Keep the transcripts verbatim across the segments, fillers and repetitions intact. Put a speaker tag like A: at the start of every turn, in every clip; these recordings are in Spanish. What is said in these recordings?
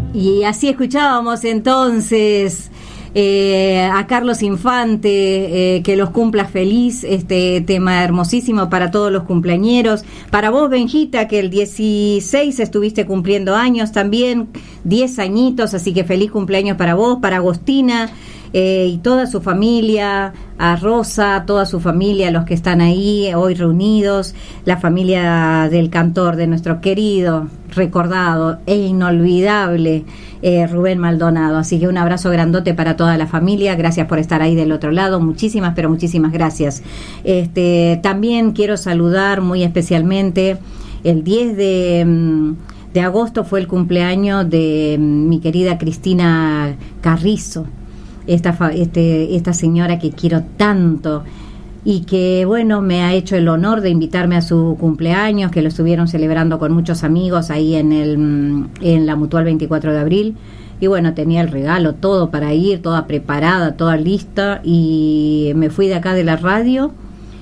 A: Y así escuchábamos entonces eh, a Carlos Infante, eh, que los cumplas feliz, este tema hermosísimo para todos los cumpleañeros. Para vos, Benjita, que el dieciséis estuviste cumpliendo años también, diez añitos, así que feliz cumpleaños para vos, para Agostina. Eh, y toda su familia, a Rosa, toda su familia, los que están ahí hoy reunidos, la familia del cantor, de nuestro querido, recordado e inolvidable eh, Rubén Maldonado. Así que un abrazo grandote para toda la familia, gracias por estar ahí del otro lado, muchísimas, pero muchísimas gracias. Este, también quiero saludar muy especialmente el diez de... de agosto fue el cumpleaños de mi querida Cristina Carrizo, esta este, esta señora que quiero tanto y que, bueno, me ha hecho el honor de invitarme a su cumpleaños, que lo estuvieron celebrando con muchos amigos ahí en el en la Mutual veinticuatro de abril. Y bueno, tenía el regalo, todo para ir, toda preparada, toda lista, y me fui de acá de la radio.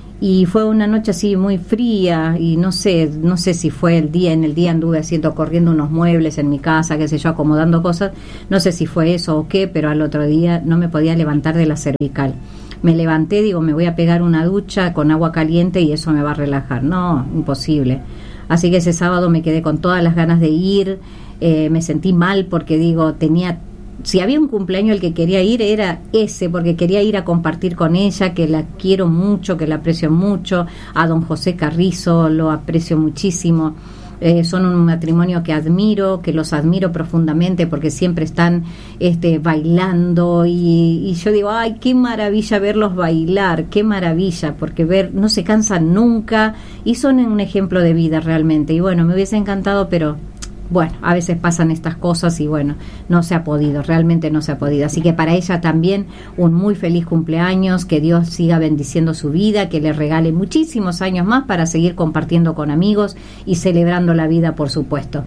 A: Y fue una noche así muy fría y no sé, no sé si fue el día, en el día anduve haciendo, corriendo unos muebles en mi casa, qué sé yo, acomodando cosas, no sé si fue eso o qué, pero al otro día no me podía levantar de la cervical. Me levanté, digo, me voy a pegar una ducha con agua caliente y eso me va a relajar. No, imposible. Así que ese sábado me quedé con todas las ganas de ir, eh, me sentí mal porque digo, tenía... Si había un cumpleaños al que quería ir, era ese, porque quería ir a compartir con ella, que la quiero mucho, que la aprecio mucho. A don José Carrizo lo aprecio muchísimo. Eh, son un matrimonio que admiro, que los admiro profundamente porque siempre están este, bailando y, y yo digo, ay, qué maravilla verlos bailar, qué maravilla, porque ver, no se cansan nunca y son un ejemplo de vida realmente. Y bueno, me hubiese encantado, pero... bueno, a veces pasan estas cosas y bueno, no se ha podido, realmente no se ha podido. Así que para ella también un muy feliz cumpleaños, que Dios siga bendiciendo su vida, que le regale muchísimos años más para seguir compartiendo con amigos y celebrando la vida, por supuesto.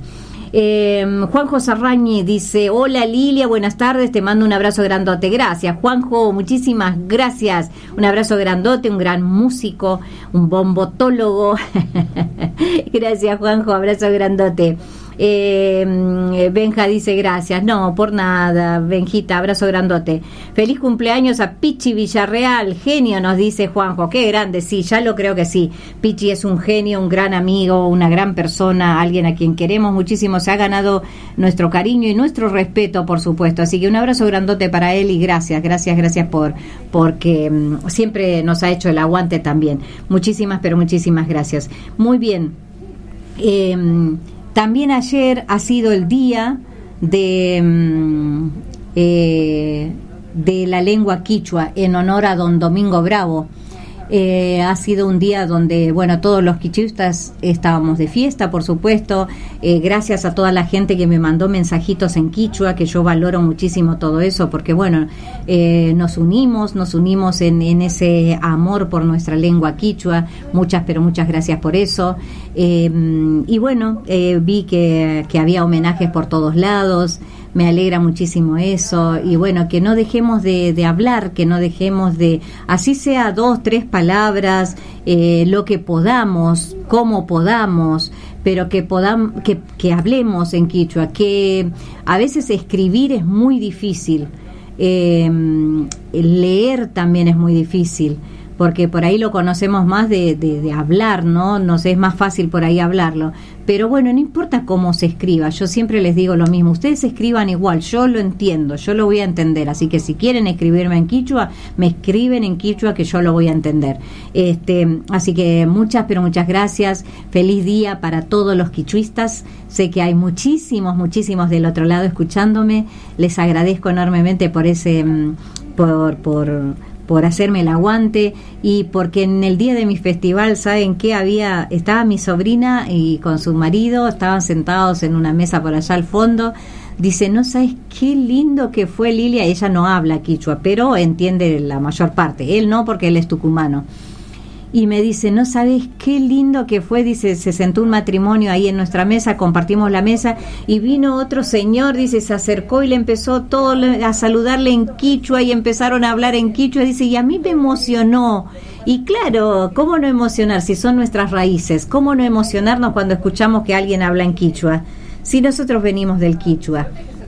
A: Eh, Juanjo Sarrañi dice, hola Lilia, buenas tardes, te mando un abrazo grandote. Gracias Juanjo, muchísimas gracias, un abrazo grandote, un gran músico, un bombotólogo. Gracias Juanjo, abrazo grandote. Eh, Benja dice gracias, no, por nada, Benjita, abrazo grandote. Feliz cumpleaños a Pichi Villarreal, genio, nos dice Juanjo, qué grande, sí, ya lo creo que sí. Pichi es un genio, un gran amigo, una gran persona, alguien a quien queremos muchísimo, se ha ganado nuestro cariño y nuestro respeto, por supuesto, así que un abrazo grandote para él y gracias, gracias, gracias por porque um, siempre nos ha hecho el aguante también. Muchísimas, pero muchísimas gracias. Muy bien. Eh, También ayer ha sido el día de, eh, de la lengua quichua en honor a don Domingo Bravo. Eh, ha sido un día donde, bueno, todos los quichuistas estábamos de fiesta, por supuesto. Eh, gracias a toda la gente que me mandó mensajitos en quichua, que yo valoro muchísimo todo eso, porque, bueno, eh, nos unimos, nos unimos en, en ese amor por nuestra lengua quichua. Muchas, pero muchas gracias por eso. Eh, y bueno, eh, vi que, que había homenajes por todos lados. Me alegra muchísimo eso, y bueno, que no dejemos de, de hablar, que no dejemos de, así sea dos, tres palabras, eh, lo que podamos, como podamos, pero que podamos, que, que hablemos en quichua, que a veces escribir es muy difícil, eh, leer también es muy difícil, porque por ahí lo conocemos más de, de, de hablar, ¿no? Nos es más fácil por ahí hablarlo. Pero bueno, no importa cómo se escriba, yo siempre les digo lo mismo, ustedes escriban igual, yo lo entiendo, yo lo voy a entender, así que si quieren escribirme en quichua, me escriben en quichua que yo lo voy a entender. Este, así que muchas, pero muchas gracias, feliz día para todos los quichuistas, sé que hay muchísimos, muchísimos del otro lado escuchándome, les agradezco enormemente por ese, por, por... por hacerme el aguante y porque en el día de mi festival, ¿saben qué? Había, estaba mi sobrina y con su marido, estaban sentados en una mesa por allá al fondo, dice, no sabes qué lindo que fue Lilia, ella no habla quichua, pero entiende la mayor parte, él no porque él es tucumano. Y me dice, no sabes qué lindo que fue, dice, se sentó un matrimonio ahí en nuestra mesa, compartimos la mesa y vino otro señor, dice, se acercó y le empezó todo a saludarle en quichua y empezaron a hablar en quichua, dice, y a mí me emocionó. Y claro, ¿cómo no emocionar si son nuestras raíces? ¿Cómo no emocionarnos cuando escuchamos que alguien habla en quichua? Si nosotros venimos del quichua.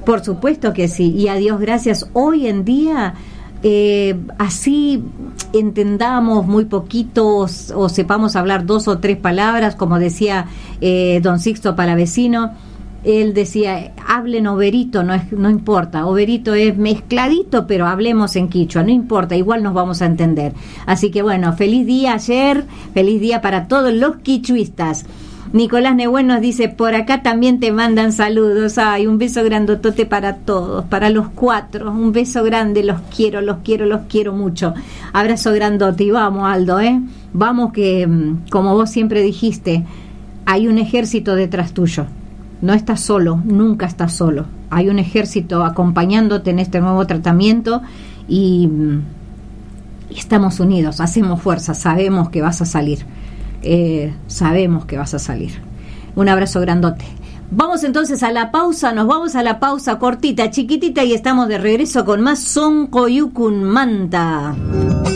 A: Por supuesto que sí, y a Dios gracias, hoy en día, eh, así entendamos muy poquitos o sepamos hablar dos o tres palabras, como decía eh, don Sixto Palavecino, él decía, hablen oberito, no, es, no importa, oberito es mezcladito, pero hablemos en quichua, no importa, igual nos vamos a entender. Así que bueno, feliz día ayer, feliz día para todos los quichuistas. Nicolás Nehuen nos dice, por acá también te mandan saludos. Ay, un beso grandotote para todos, para los cuatro, un beso grande, los quiero, los quiero, los quiero mucho. Abrazo grandote y vamos, Aldo, ¿eh? Vamos que, como vos siempre dijiste, hay un ejército detrás tuyo. No estás solo, nunca estás solo. Hay un ejército acompañándote en este nuevo tratamiento y, y estamos unidos, hacemos fuerza, sabemos que vas a salir. Eh, sabemos que vas a salir. Un abrazo grandote. Vamos entonces a la pausa, nos vamos a la pausa cortita, chiquitita y estamos de regreso con más Soncoyucun Manta.